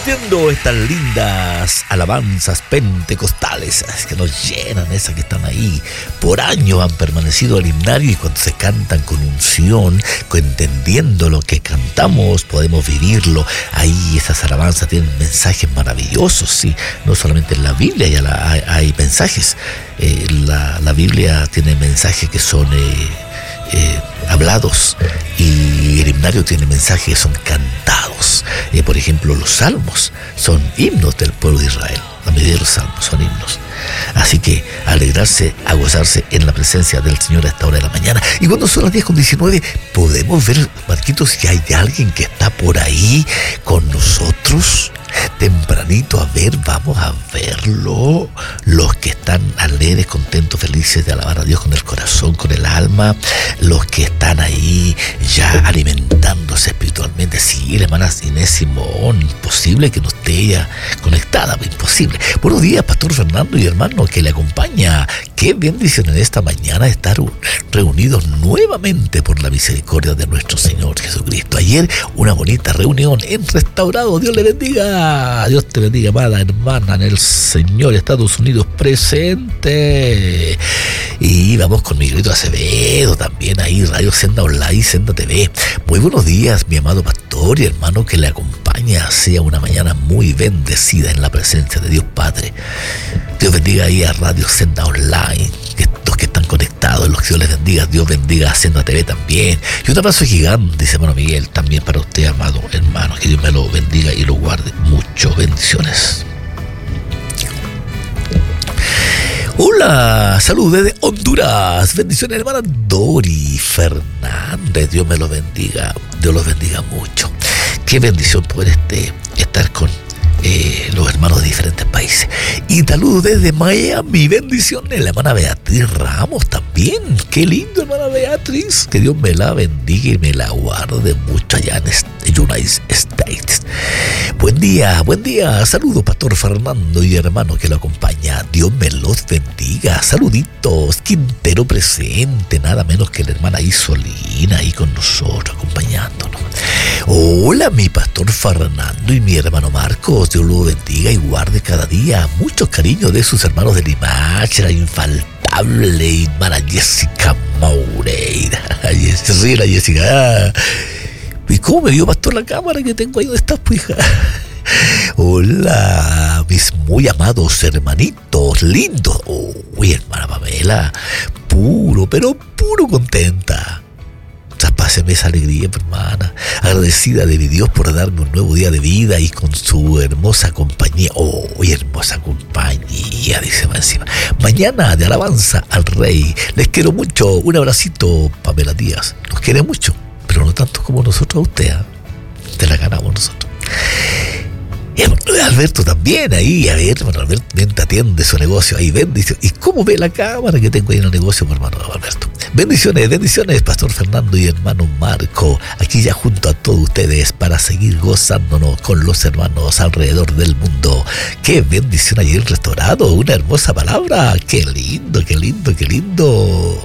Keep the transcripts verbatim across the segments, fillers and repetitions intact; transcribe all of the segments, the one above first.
compartiendo estas lindas alabanzas pentecostales que nos llenan, esas que están ahí. Por años han permanecido al himnario y cuando se cantan con unción, entendiendo lo que cantamos, podemos vivirlo. Ahí esas alabanzas tienen mensajes maravillosos, sí. No solamente en la Biblia hay, hay, hay mensajes. Eh, la, la Biblia tiene mensajes que son eh, eh, hablados y el himnario tiene mensajes que son cantados. Eh, por ejemplo, los salmos son himnos del pueblo de Israel. La mayoría de los salmos son himnos. Así que alegrarse, a gozarse en la presencia del Señor a esta hora de la mañana. Y cuando son las diez con diecinueve, podemos ver, Marquitos, si hay alguien que está por ahí con nosotros tempranito. A ver, vamos a verlo. Los que están alegres, contentos, felices de alabar a Dios con el corazón, con el alma. Los que están ahí ya alimentándose espiritualmente. Sí, la hermana Inés Simón, imposible que no esté ella conectada, imposible. Buenos días, Pastor Fernando y hermano que le acompaña. Qué bendición en esta mañana estar reunidos nuevamente por la misericordia de nuestro Señor Jesucristo. Ayer una bonita reunión en Restaurado. Dios le bendiga. Dios te bendiga, amada hermana en el Señor. Estados Unidos presente. Y vamos con Miguelito Acevedo también ahí, Radio Senda Online, Senda T V. Muy buenos días, mi amado pastor y hermano que le acompaña. Sea una mañana muy bendecida en la presencia de Dios Padre. Dios bendiga ahí a Radio Senda Online, estos que están conectados, los que Dios les bendiga. Dios bendiga a Senda T V también. Y un abrazo gigante, dice hermano Miguel, también para usted, amado hermano. Que Dios me lo bendiga y lo guarde. Muchas bendiciones. Hola, saludos desde Honduras. Bendiciones, hermana Dori Fernández. Dios me lo bendiga. Dios los bendiga mucho. Qué bendición poder este, estar con eh, los hermanos de diferentes países. Y saludos desde Miami. Bendiciones, la hermana Beatriz Ramos también. Qué lindo, hermana Beatriz. Que Dios me la bendiga y me la guarde mucho allá en United States. Buen día, buen día. Saludos, Pastor Fernando y hermano que lo acompaña. Dios me los bendiga. Saluditos. Quintero presente, nada menos que la hermana Isolina ahí con nosotros, acompañándonos. Hola, mi Pastor Fernando y mi hermano Marcos. Dios lo bendiga y guarde cada día. Mucho cariño de sus hermanos de Limache, la infaltable y hermana Jessica Moureira. Se ríe la Jessica. ¿Y cómo me dio, pastor, la cámara que tengo ahí? ¿Dónde estás, pues, hija? Hola, mis muy amados hermanitos, lindos. Uy, hermana Pamela, puro, pero puro contenta. Traspáseme esa alegría, hermana. Agradecida de mi Dios por darme un nuevo día de vida y con su hermosa compañía. Oh, hermosa compañía, dice más encima. Mañana de alabanza al Rey. Les quiero mucho. Un abracito, Pamela Díaz. Nos quiere mucho, pero no tanto como nosotros a usted. ¿eh? Te la ganamos nosotros. Y Alberto también ahí, a ver, hermano Alberto, bien te atiende su negocio ahí, bendición. ¿Y cómo ve la cámara que tengo ahí en el negocio, hermano Alberto? Bendiciones, bendiciones, Pastor Fernando y hermano Marco, aquí ya junto a todos ustedes para seguir gozándonos con los hermanos alrededor del mundo. Qué bendición ayer restaurado, una hermosa palabra, qué lindo, qué lindo, qué lindo.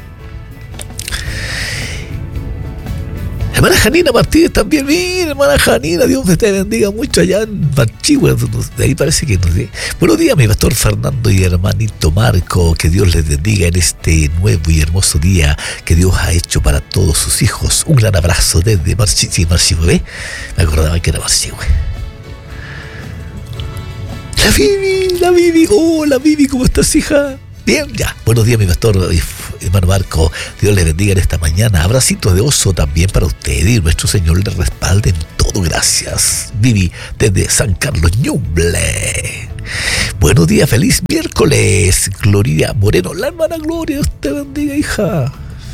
Hermana Janina Martínez también, mira, hermana Janina, Dios te bendiga mucho allá en Manchigua, de ahí parece que no sé. Buenos días, mi pastor Fernando y hermanito Marco, que Dios les bendiga en este nuevo y hermoso día que Dios ha hecho para todos sus hijos. Un gran abrazo desde Manchigua, sí, Manchigua, ¿eh? Me acordaba que era Manchigua. La Vivi, la Vivi, hola Vivi, ¿cómo estás, hija? Bien, ya. Buenos días, mi pastor, hermano Marco. Dios le bendiga en esta mañana. Abracitos de oso también para usted y nuestro Señor le respalde en todo. Gracias. Vivi, desde San Carlos, Ñuble. Buenos días, feliz miércoles. Gloria Moreno, la hermana Gloria, Dios te bendiga, hija.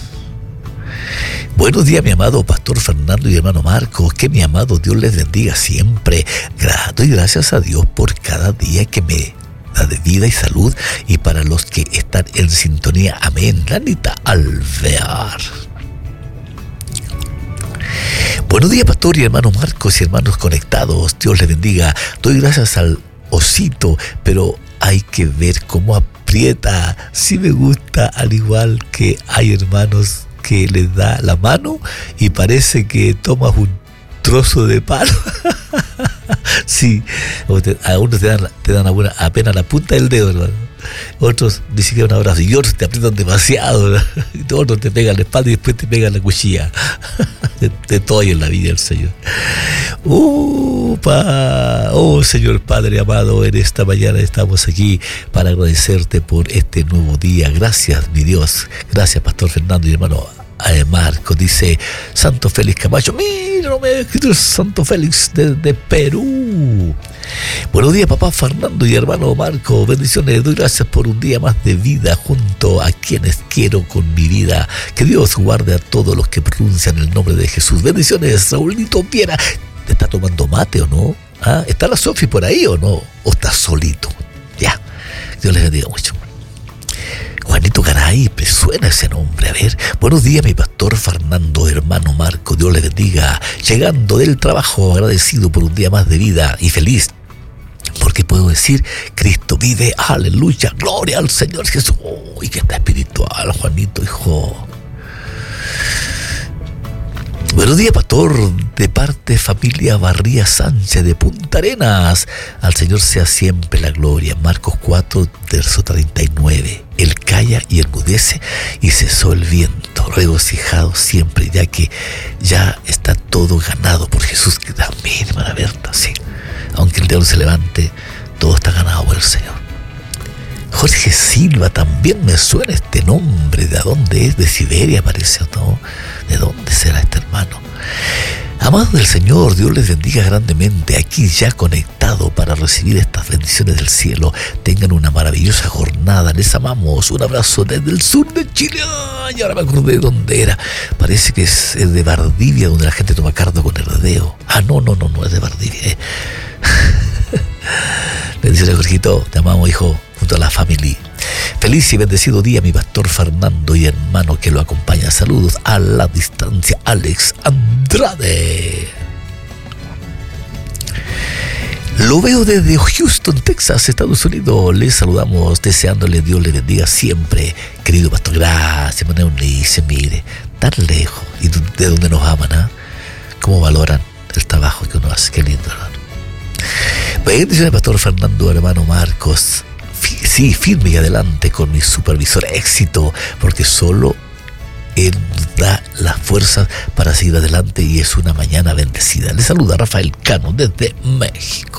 Buenos días, mi amado Pastor Fernando y hermano Marco. Que mi amado Dios les bendiga siempre. Grato y gracias a Dios por cada día que me de vida y salud, y para los que están en sintonía, amén. Lanita Alvear. Buenos días, pastor y hermano Marcos y hermanos conectados, Dios les bendiga. Doy gracias al osito, pero hay que ver cómo aprieta. Sí me gusta, al igual que hay hermanos que les da la mano y parece que tomas un trozo de palo. Sí, a unos te dan, te dan apenas la punta del dedo, hermano. Otros ni siquiera un abrazo, y otros te aprietan demasiado, ¿no? Y otros te pegan la espalda y después te pegan la cuchilla. De, de todo hay en la vida el Señor. ¡Upa! Oh, Señor Padre amado, en esta mañana estamos aquí para agradecerte por este nuevo día. Gracias, mi Dios. Gracias, Pastor Fernando y hermano Marco. Dice Santo Félix Camacho. Mira, no me he escrito Santo Félix desde Perú. Buenos días, papá Fernando y hermano Marco. Bendiciones, doy gracias por un día más de vida junto a quienes quiero con mi vida. Que Dios guarde a todos los que pronuncian el nombre de Jesús. Bendiciones, Raulito Piera. ¿Te está tomando mate o no? ¿Ah? ¿Está la Sofi por ahí o no? ¿O está solito? Ya, Dios les bendiga mucho. Juanito Garay, me suena ese nombre. A ver, buenos días, mi pastor Fernando, hermano Marco, Dios le bendiga. Llegando del trabajo, agradecido por un día más de vida y feliz, porque puedo decir, Cristo vive, aleluya, gloria al Señor Jesús. Uy, que está espiritual, Juanito, hijo. Buenos días, pastor, de parte familia Barría Sánchez de Punta Arenas. Al Señor sea siempre la gloria. Marcos cuatro, verso treinta y nueve. Él calla y enmudece y cesó el viento, regocijado siempre, ya que ya está todo ganado por Jesús. Que también, hermana Berta, sí. Aunque el diablo se levante, todo está ganado por el Señor. Jorge Silva, también me suena este nombre. ¿De dónde es? De Siberia parece, ¿o no? ¿De dónde será este hermano? Amados del Señor, Dios les bendiga grandemente. Aquí ya conectado para recibir estas bendiciones del cielo. Tengan una maravillosa jornada. Les amamos. Un abrazo desde el sur de Chile. Ay, ahora me acordé de dónde era. Parece que es de Valdivia, donde la gente toma cardo con herdeo. Ah, no, no, no, no es de Valdivia. Eh. Bendiciones, Jorgito. Te amamos, hijo, junto a la familia. Feliz y bendecido día, mi pastor Fernando y hermano que lo acompaña. Saludos a la distancia, Alex Andrade. Lo veo desde Houston, Texas, Estados Unidos. Les saludamos, deseándole Dios le bendiga siempre. Querido pastor, gracias, Manuel Unice, mire, tan lejos. ¿Y de dónde nos aman? ¿eh? ¿Cómo valoran el trabajo que uno hace? Qué lindo, hermano. Bendiciones, pastor Fernando, hermano Marcos. Sí, firme y adelante con mi supervisor. Éxito, porque solo Él da las fuerzas para seguir adelante y es una mañana bendecida. Le saluda Rafael Cano desde México.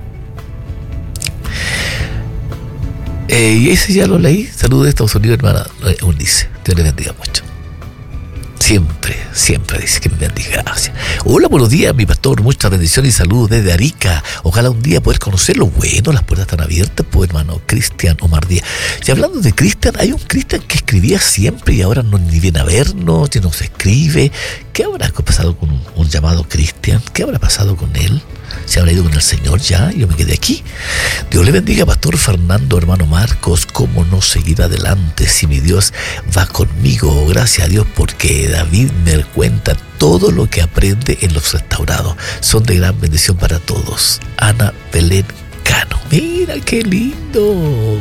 Eh, y ese ya lo leí. Saludos de Estados Unidos, hermana Unice. Dios le bendiga mucho. Siempre, siempre dice que me bendiga. Gracias. Hola, buenos días, mi pastor. Muchas bendiciones y saludos desde Arica. Ojalá un día poder conocerlo. Bueno, las puertas están abiertas, pues, hermano Cristian Omar Díaz. Y hablando de Cristian, hay un Cristian que escribía siempre y ahora no ni viene a vernos, ni nos escribe. ¿Qué habrá pasado con un, un llamado Cristian? ¿Qué habrá pasado con él? ¿Se habrá ido con el Señor ya? Yo me quedé aquí. Dios le bendiga, pastor Fernando, hermano Marcos. ¿Cómo no seguir adelante si mi Dios va conmigo? Gracias a Dios, porque David me cuenta todo lo que aprende en los restaurados. Son de gran bendición para todos. Ana Belén Cano. Mira qué lindo.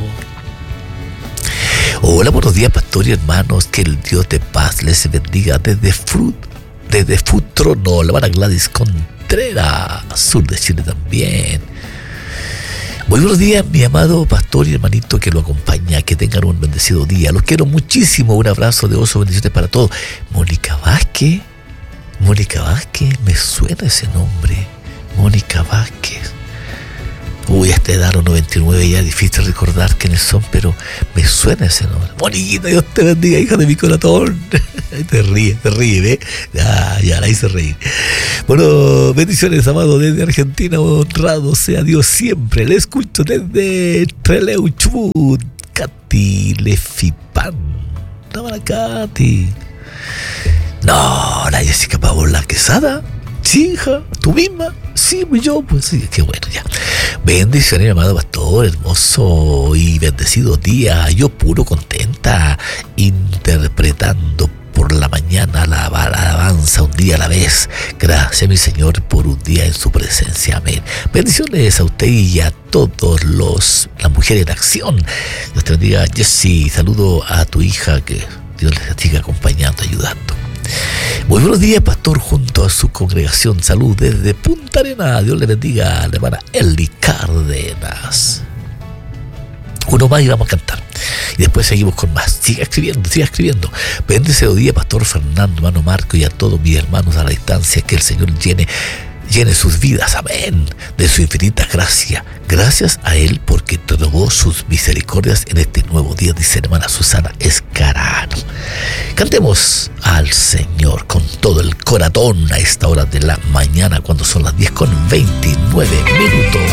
Hola, buenos días, pastor y hermanos. Que el Dios de paz les bendiga desde Fruit, desde Futrono, la hermana Gladys Contreras, sur de Chile también. Muy buenos días, mi amado pastor y hermanito que lo acompaña. Que tengan un bendecido día. Los quiero muchísimo. Un abrazo de oso, bendiciones para todos. Mónica Vázquez. Mónica Vázquez, me suena ese nombre. Mónica Vázquez. Uy, a esta edad, los noventa y nueve, ya es difícil recordar quiénes son, pero me suena ese nombre. Moniquita, Dios te bendiga, hija de mi corazón. Te ríe, te ríe, ¿eh? Ya, ya la hice reír. Bueno, bendiciones, amado, desde Argentina, honrado sea Dios siempre. Le escucho desde Trelew, Chubut, Katy Lefipan. No, la Katy. No, la Jessica Paola Quesada. Sí, hija, tú misma. Sí, yo, pues sí, qué bueno, ya. Bendiciones, amado pastor, hermoso y bendecido día. Yo puro contenta, interpretando por la mañana la alabanza un día a la vez. Gracias, mi Señor, por un día en su presencia. Amén. Bendiciones a usted y a todos los las mujeres en acción. Dios te bendiga, Jessy. Saludo a tu hija, que Dios les siga acompañando, ayudando. Muy buenos días, pastor, junto a su congregación. Salud desde Punta Arenas. Dios le bendiga a la hermana Eli Cárdenas. Uno más y vamos a cantar. Y después seguimos con más. Siga escribiendo, siga escribiendo. Bendecido día, pastor Fernando, hermano Marco, y a todos mis hermanos a la distancia. Que el Señor llene, llene sus vidas, amén, de su infinita gracia. Gracias a Él porque renovó sus misericordias en este nuevo día, dice la hermana Susana Escarano. Cantemos al Señor con todo el corazón a esta hora de la mañana, cuando son las diez con veintinueve minutos.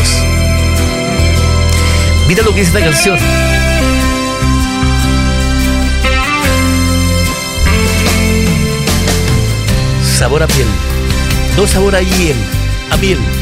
Mira lo que dice esta canción. Sabor a miel, no sabor a hiel, a miel.